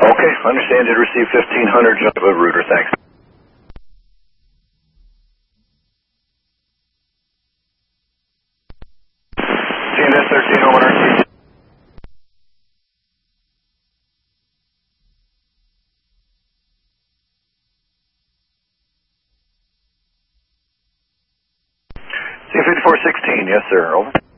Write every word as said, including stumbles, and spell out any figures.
Okay, understand you received fifteen hundred Java router, thanks. T N S thirteen oh one R T. C fifty-four sixteen, yes sir, over.